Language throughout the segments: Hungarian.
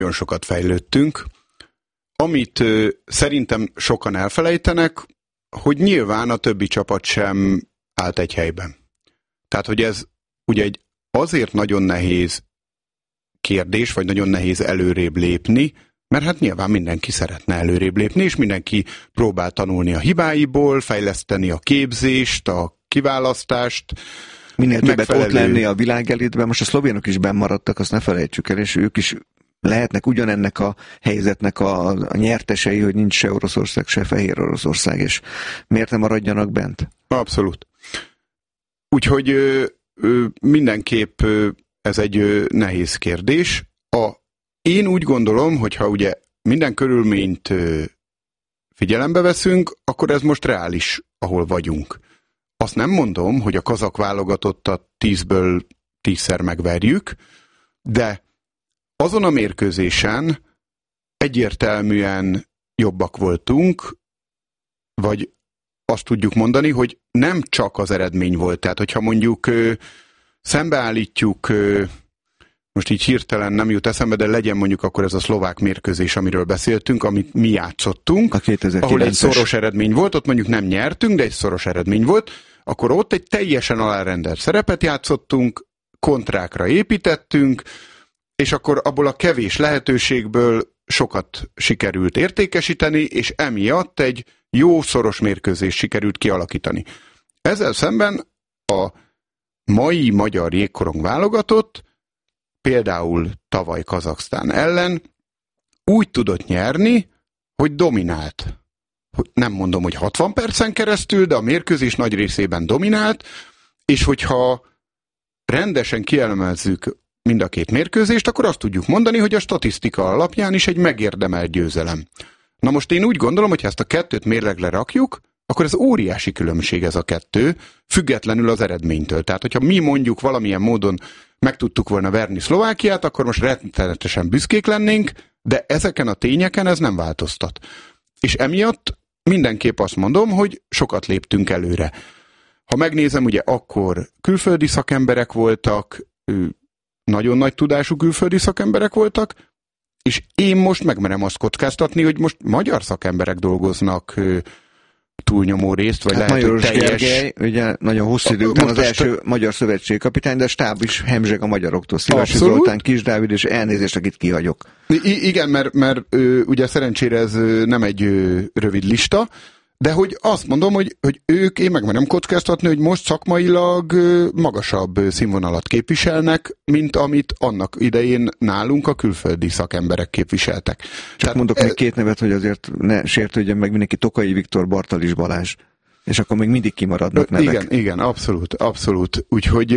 nagyon sokat fejlődtünk. Amit szerintem sokan elfelejtenek, hogy nyilván a többi csapat sem állt egy helyben. Tehát, hogy ez ugye egy azért nagyon nehéz kérdés, vagy nagyon nehéz előrébb lépni, mert hát nyilván mindenki szeretne előrébb lépni, és mindenki próbál tanulni a hibáiból, fejleszteni a képzést, a kiválasztást. Minél többet ott lenni a világelitben, most a szlovénok is bennmaradtak, azt ne felejtsük el, és ők is lehetnek ugyanennek a helyzetnek a nyertesei, hogy nincs se Oroszország, se Fehér Oroszország, és miért nem maradjanak bent? Abszolút. Úgyhogy mindenképp ez egy nehéz kérdés. Én úgy gondolom, hogy ha ugye minden körülményt figyelembe veszünk, akkor ez most reális, ahol vagyunk. Azt nem mondom, hogy a kazak válogatottat 10-ből 10-szer megverjük, de azon a mérkőzésen egyértelműen jobbak voltunk, vagy azt tudjuk mondani, hogy nem csak az eredmény volt. Tehát, hogyha mondjuk szembeállítjuk, most így hirtelen nem jut eszembe, de legyen mondjuk akkor ez a szlovák mérkőzés, amiről beszéltünk, amit mi játszottunk, ahol egy szoros eredmény volt, ott mondjuk nem nyertünk, de egy szoros eredmény volt, akkor ott egy teljesen alárendelt szerepet játszottunk, kontrákra építettünk, és akkor abból a kevés lehetőségből sokat sikerült értékesíteni, és emiatt egy jó szoros mérkőzést sikerült kialakítani. Ezzel szemben a mai magyar jégkorong válogatott, például tavaly Kazaksztán ellen úgy tudott nyerni, hogy dominált. Nem mondom, hogy 60 percen keresztül, de a mérkőzés nagy részében dominált, és hogyha rendesen kielemezzük mind a két mérkőzést, akkor azt tudjuk mondani, hogy a statisztika alapján is egy megérdemelt győzelem. Na most én úgy gondolom, hogy ha ezt a kettőt mérlegre rakjuk, akkor ez óriási különbség ez a kettő, függetlenül az eredménytől. Tehát, hogyha mi mondjuk valamilyen módon meg tudtuk volna verni Szlovákiát, akkor most rettenetesen büszkék lennénk, de ezeken a tényeken ez nem változtat. És emiatt mindenképp azt mondom, hogy sokat léptünk előre. Ha megnézem, ugye akkor külföldi szakemberek voltak, nagyon nagy tudású külföldi szakemberek voltak, és én most megmerem azt kockáztatni, hogy most magyar szakemberek dolgoznak túlnyomó részt, vagy lehet, hogy teljes... Gergely, ugye nagyon hosszú idő után az első magyar szövetségkapitány, de a stáb is hemzseg a magyaroktól. Szilasi Zoltán, Kis Dávid, és elnézést, akit kihagyok. Igen, mert ugye szerencsére ez nem egy rövid lista, de hogy azt mondom, hogy én megmerem kockáztatni, hogy most szakmailag magasabb színvonalat képviselnek, mint amit annak idején nálunk a külföldi szakemberek képviseltek. Csak mondok még két nevet, hogy azért ne sértődjön meg mindenki, Tokai Viktor, Bartalis Balázs, és akkor még mindig kimaradnak nevek. Igen, abszolút. Úgyhogy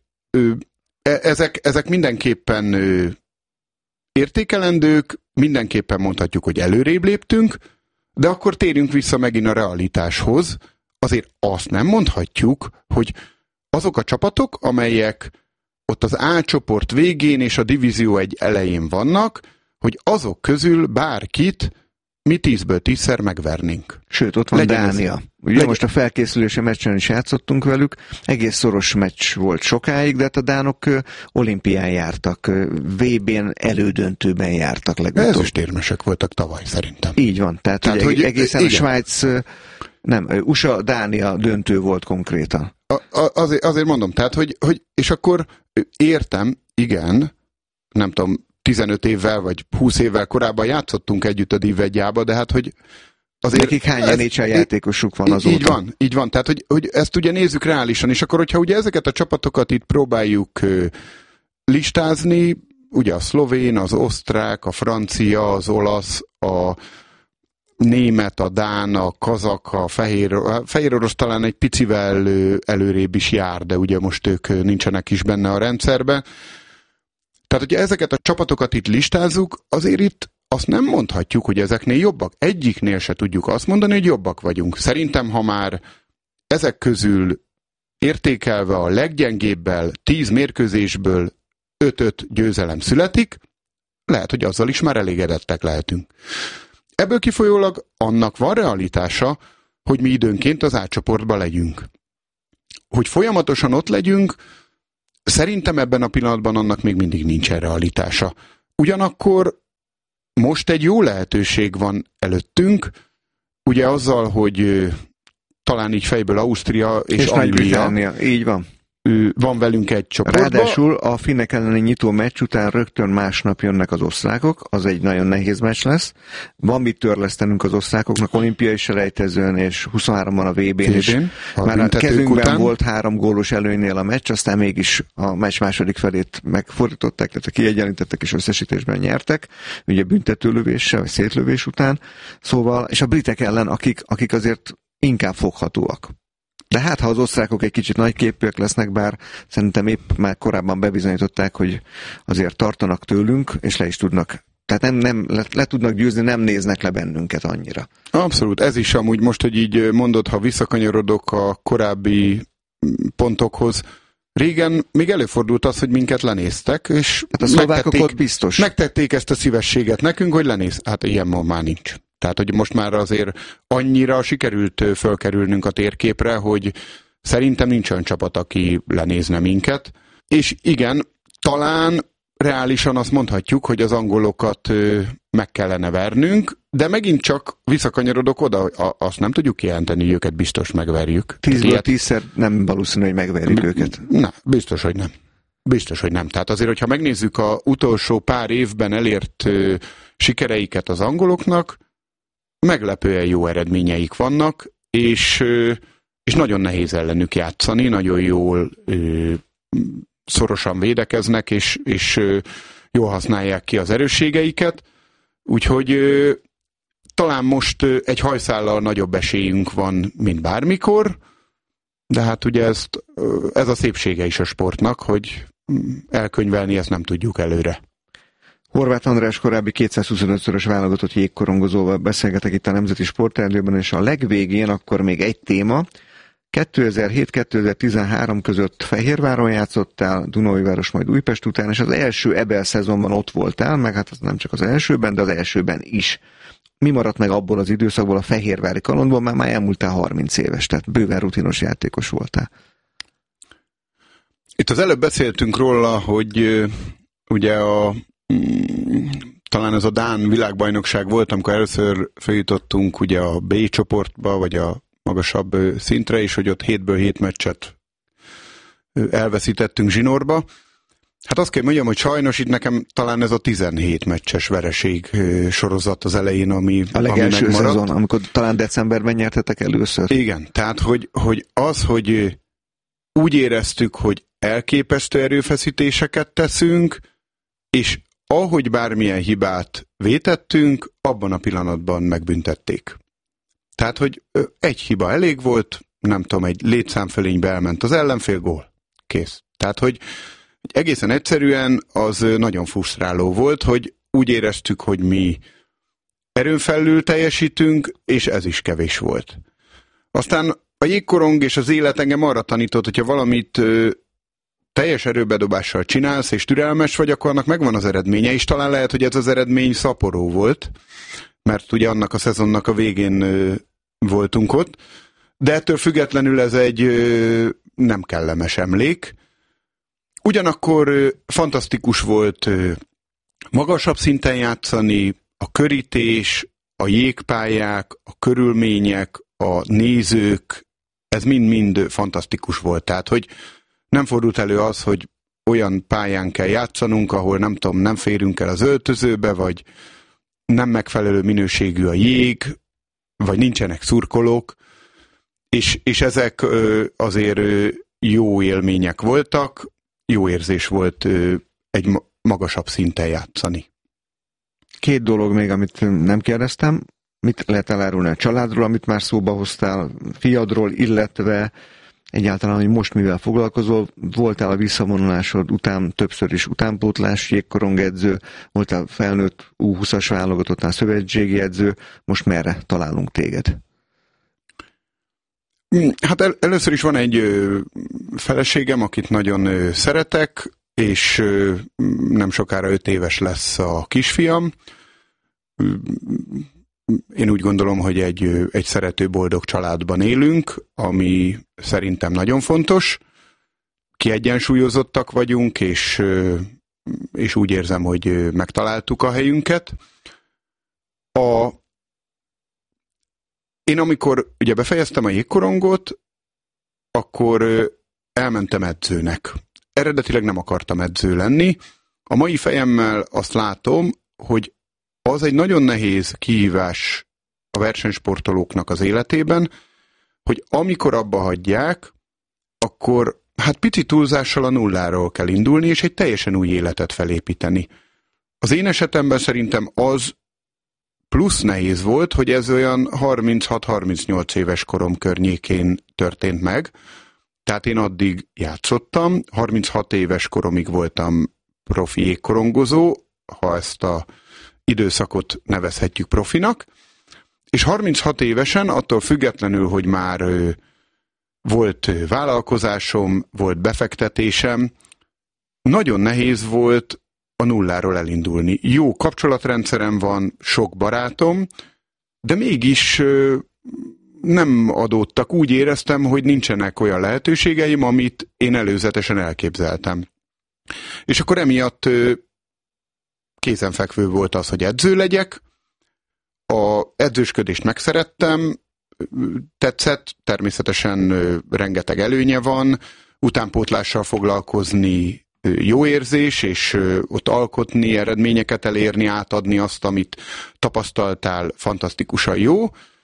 ezek mindenképpen értékelendők, mindenképpen mondhatjuk, hogy előrébb léptünk, de akkor térjünk vissza megint a realitáshoz. Azért azt nem mondhatjuk, hogy azok a csapatok, amelyek ott az A csoport végén és a divízió egy elején vannak, hogy azok közül bárkit mi 10-ből 10-szer megvernénk. Sőt, ott van Dánia. Ugye most a felkészülési meccsen is játszottunk velük, egész szoros meccs volt sokáig, de hát a dánok olimpián jártak, VB-n elődöntőben jártak legutóbb. Ezüstérmesek voltak tavaly szerintem. Így van, tehát hogy egészen igen. A Svájc, USA-Dánia döntő volt konkrétan. Azért mondom, tehát, hogy és akkor értem, igen, nem tudom, 15 évvel vagy 20 évvel korábban játszottunk együtt a Div 1-jába, de hát, hogy azért... Nekik hány NHL játékosuk van azóta? Így van. Tehát, hogy ezt ugye nézzük reálisan, és akkor, hogyha ugye ezeket a csapatokat itt próbáljuk listázni, ugye a szlovén, az osztrák, a francia, az olasz, a német, a dán, a kazak, a fehér orosz talán egy picivel előrébb is jár, de ugye most ők nincsenek is benne a rendszerben. Tehát, hogyha ezeket a csapatokat itt listázzuk, azért itt azt nem mondhatjuk, hogy ezeknél jobbak. Egyiknél se tudjuk azt mondani, hogy jobbak vagyunk. Szerintem, ha már ezek közül értékelve a leggyengébbel 10 mérkőzésből 5-5 győzelem születik, lehet, hogy azzal is már elégedettek lehetünk. Ebből kifolyólag annak van realitása, hogy mi időnként az A csoportban legyünk. Hogy folyamatosan ott legyünk, szerintem ebben a pillanatban annak még mindig nincsen realitása. Ugyanakkor most egy jó lehetőség van előttünk, ugye azzal, hogy talán így fejből Ausztria és Anglia. Így van. Van velünk egy csoportban. Ráadásul a finnek elleni nyitó meccs után rögtön másnap jönnek az osztrákok, az egy nagyon nehéz meccs lesz. Van mit törlesztenünk az osztrákoknak olimpiai selejtezőn, és 23-ban a VB-n is. Már a kezünkben után volt 3 gólos előnynél a meccs, aztán mégis a meccs második felét megfordították, tehát kiegyenlítettek és összesítésben nyertek, ugye büntetőlövéssel, vagy szétlövés után. Szóval, és a britek ellen, akik azért inkább foghatóak. De hát, ha az osztrákok egy kicsit nagyképűek lesznek, bár szerintem épp már korábban bebizonyították, hogy azért tartanak tőlünk, és le is tudnak, tehát nem le tudnak győzni, nem néznek le bennünket annyira. Abszolút, ez is amúgy most, hogy így mondod, ha visszakanyarodok a korábbi pontokhoz, régen még előfordult az, hogy minket lenéztek, és hát a szlovákok ott biztos. Megtették ezt a szívességet nekünk, hogy lenéz. Hát ilyen ma már nincs. Tehát, hogy most már azért annyira sikerült fölkerülnünk a térképre, hogy szerintem nincs olyan csapat, aki lenézne minket. És igen, talán reálisan azt mondhatjuk, hogy az angolokat meg kellene vernünk, de megint csak visszakanyarodok oda, azt nem tudjuk kijelenteni, hogy őket biztos megverjük. 10-ből 10-szer nem valószínű, hogy megverjük őket. Na, biztos, hogy nem. Biztos, hogy nem. Tehát azért, hogyha megnézzük az utolsó pár évben elért sikereiket az angoloknak, meglepően jó eredményeik vannak, és nagyon nehéz ellenük játszani, nagyon jól szorosan védekeznek, és jól használják ki az erősségeiket, úgyhogy talán most egy hajszállal nagyobb esélyünk van, mint bármikor, de hát ugye ez a szépsége is a sportnak, hogy elkönyvelni ezt nem tudjuk előre. Horváth András korábbi 225-szörös válogatott jégkorongozóval beszélgetek itt a Nemzeti Sportrádióban, és a legvégén akkor még egy téma. 2007-2013 között Fehérváron játszottál, Dunaújváros, majd Újpest után, és az első EBL szezonban ott voltál, meg hát nem csak az elsőben, de az elsőben is. Mi maradt meg abból az időszakból a fehérvári kalandból, mert már elmúltál 30 éves, tehát bőven rutinos játékos voltál. Itt az előbb beszéltünk róla, hogy ugye talán ez a dán világbajnokság volt, amikor először feljutottunk ugye a B csoportba, vagy a magasabb szintre, és hogy ott 7-ből 7 meccset elveszítettünk zsinórba. Hát azt kell mondjam, hogy sajnos itt nekem talán ez a 17 meccses vereség sorozat az elején, ami a legelső megmaradt. Szezon, amikor talán decemberben nyertetek először. Igen, tehát hogy úgy éreztük, hogy elképesztő erőfeszítéseket teszünk, és ahogy bármilyen hibát vétettünk, abban a pillanatban megbüntették. Tehát, hogy egy hiba elég volt, nem tudom, egy létszámfölénybe elment az ellenfél, gól. Kész. Tehát, hogy egészen egyszerűen az nagyon frusztráló volt, hogy úgy éreztük, hogy mi erőn felül teljesítünk, és ez is kevés volt. Aztán a jégkorong és az élet engem arra tanított, hogyha valamit teljes erőbedobással csinálsz, és türelmes vagy, akkor annak megvan az eredménye, és talán lehet, hogy ez az eredmény szaporó volt, mert ugye annak a szezonnak a végén voltunk ott, de ettől függetlenül ez egy nem kellemes emlék. Ugyanakkor fantasztikus volt magasabb szinten játszani, a körítés, a jégpályák, a körülmények, a nézők, ez mind-mind fantasztikus volt. Tehát, hogy nem fordult elő az, hogy olyan pályán kell játszanunk, ahol nem tudom, nem férünk el az öltözőbe, vagy nem megfelelő minőségű a jég, vagy nincsenek szurkolók, és ezek azért jó élmények voltak, jó érzés volt egy magasabb szinten játszani. 2 dolog még, amit nem kérdeztem. Mit lehet elárulni a családról, amit már szóba hoztál, fiadról, illetve egyáltalán, hogy most mivel foglalkozol, voltál a visszavonulásod után többször is utánpótlás, jégkorongedző, voltál felnőtt U20-as válogatottnál szövetségi edző, most merre találunk téged? Hát először is van egy feleségem, akit nagyon szeretek, és nem sokára 5 éves lesz a kisfiam. Én úgy gondolom, hogy egy szerető, boldog családban élünk, ami szerintem nagyon fontos. Kiegyensúlyozottak vagyunk, és úgy érzem, hogy megtaláltuk a helyünket. Én amikor ugye befejeztem a jégkorongot, akkor elmentem edzőnek. Eredetileg nem akartam edző lenni. A mai fejemmel azt látom, hogy az egy nagyon nehéz kihívás a versenysportolóknak az életében, hogy amikor abba hagyják, akkor hát pici túlzással a nulláról kell indulni, és egy teljesen új életet felépíteni. Az én esetemben szerintem az plusz nehéz volt, hogy ez olyan 36-38 éves korom környékén történt meg. Tehát én addig játszottam, 36 éves koromig voltam profi jégkorongozó, ha ezt a időszakot nevezhetjük profinak, és 36 évesen, attól függetlenül, hogy már volt vállalkozásom, volt befektetésem, nagyon nehéz volt a nulláról elindulni. Jó kapcsolatrendszerem van, sok barátom, de mégis nem adódtak. Úgy éreztem, hogy nincsenek olyan lehetőségeim, amit én előzetesen elképzeltem. És akkor emiatt kézenfekvő volt az, hogy edző legyek. A edzősködést megszerettem, tetszett, természetesen rengeteg előnye van, utánpótlással foglalkozni jó érzés, és ott alkotni, eredményeket elérni, átadni azt, amit tapasztaltál, fantasztikusan jó,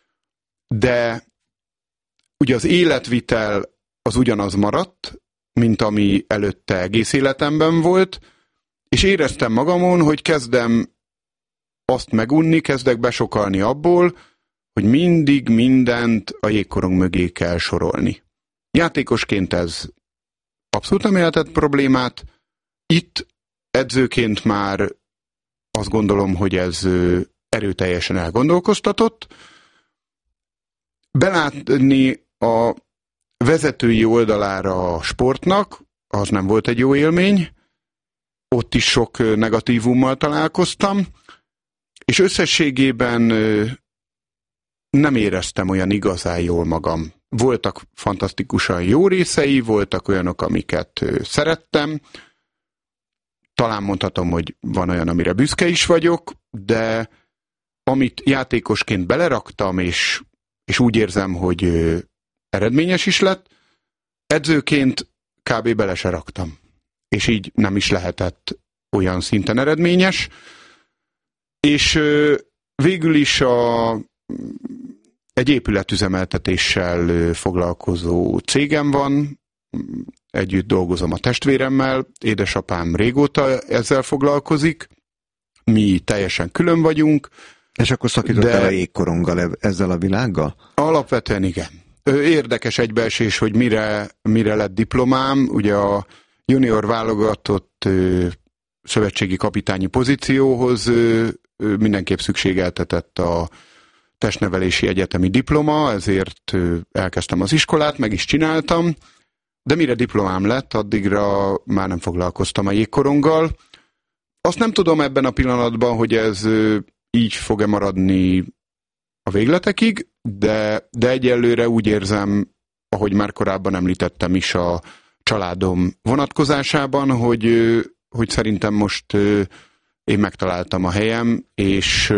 de ugye az életvitel az ugyanaz maradt, mint ami előtte egész életemben volt, és éreztem magamon, hogy kezdem azt megunni, kezdek besokalni abból, hogy mindig mindent a jégkorong mögé kell sorolni. Játékosként ez abszolút nem jelentett problémát. Itt edzőként már azt gondolom, hogy ez erőteljesen elgondolkoztatott. Belátni a vezetői oldalára a sportnak, az nem volt egy jó élmény. Ott is sok negatívummal találkoztam, és összességében nem éreztem olyan igazán jól magam. Voltak fantasztikusan jó részei, voltak olyanok, amiket szerettem. Talán mondhatom, hogy van olyan, amire büszke is vagyok, de amit játékosként beleraktam, és úgy érzem, hogy eredményes is lett, edzőként kb. Bele se raktam. És így nem is lehetett olyan szinten eredményes. És végül is egy épületüzemeltetéssel foglalkozó cégem van, együtt dolgozom a testvéremmel, édesapám régóta ezzel foglalkozik, mi teljesen külön vagyunk. És akkor szakítottál a jégkoronggal ezzel a világgal? Alapvetően igen. Érdekes egybeesés, hogy mire lett diplomám, ugye a junior válogatott szövetségi kapitányi pozícióhoz mindenképp szükségeltetett a testnevelési egyetemi diploma, ezért elkezdtem az iskolát, meg is csináltam, de mire diplomám lett, addigra már nem foglalkoztam a jégkoronggal. Azt nem tudom ebben a pillanatban, hogy ez így fog-e maradni a végletekig, de egyelőre úgy érzem, ahogy már korábban említettem is a családom vonatkozásában, hogy szerintem most én megtaláltam a helyem, és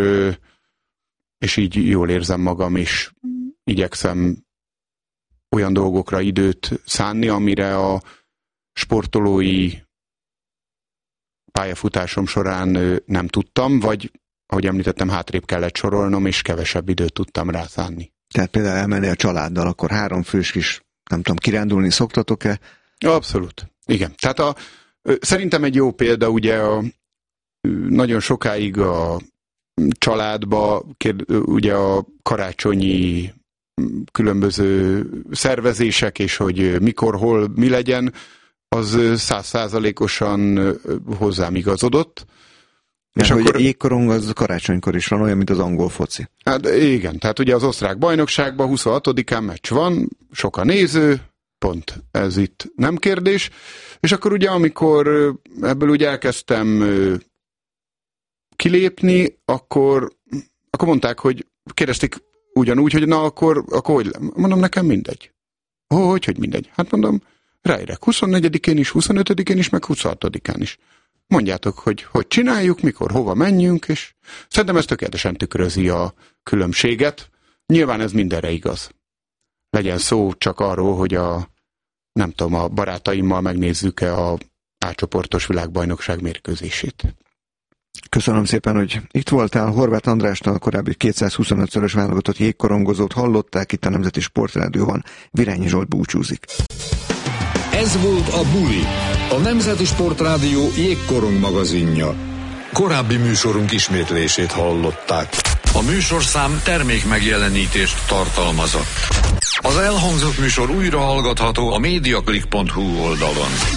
így jól érzem magam, és igyekszem olyan dolgokra időt szánni, amire a sportolói pályafutásom során nem tudtam, vagy ahogy említettem, hátrébb kellett sorolnom, és kevesebb időt tudtam rá szánni. Tehát például elmenni a családdal, akkor 3 fős kis, nem tudom, kirándulni szoktatok-e? Abszolút, igen. Tehát szerintem egy jó példa, ugye nagyon sokáig a családba, ugye a karácsonyi különböző szervezések, és hogy mikor, hol, mi legyen, az 100%-osan hozzám igazodott. És akkor a jégkorong az karácsonykor is van, olyan, mint az angol foci. Hát igen, tehát ugye az osztrák bajnokságban 26-án meccs van, sok a néző, pont ez itt nem kérdés. És akkor ugye amikor ebből ugye elkezdtem kilépni, akkor mondták, hogy kérdezték ugyanúgy, hogy na akkor hogy mondom, nekem mindegy. Hogy mindegy? Hát mondom, ráérek 24-én is, 25-én is, meg 26-án is. mondjátok, hogy csináljuk, mikor, hova menjünk, és szerintem ez tökéletesen tükrözi a különbséget. Nyilván ez mindenre igaz. Legyen szó csak arról, hogy a barátaimmal megnézzük-e a A-csoportos világbajnokság mérkőzését. Köszönöm szépen, hogy itt voltál. Horváth Andrástal, a korábbi 225-szörös válogatott jégkorongozót hallották itt a Nemzeti Sportrádióban. Virányi Zsolt búcsúzik. Ez volt a Buli, a Nemzeti Sportrádió jégkorong magazinja. Korábbi műsorunk ismétlését hallották. A műsorszám termékmegjelenítést tartalmazott. Az elhangzott műsor újra hallgatható a mediaclick.hu oldalon.